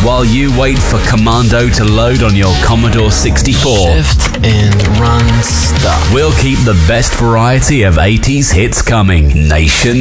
while you wait for Commando to load on your Commodore 64. Shift and run stop. We'll keep the best variety of 80s hits coming. Nation